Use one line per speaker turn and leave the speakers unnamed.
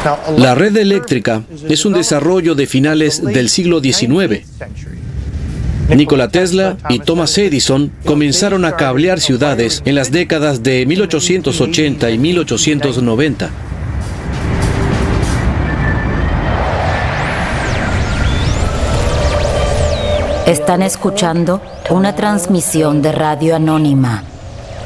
La red eléctrica es un desarrollo de finales del siglo XIX. Nikola Tesla y Thomas Edison comenzaron a cablear ciudades en las décadas de 1880 y 1890.
Están escuchando una transmisión de Radio Anónima.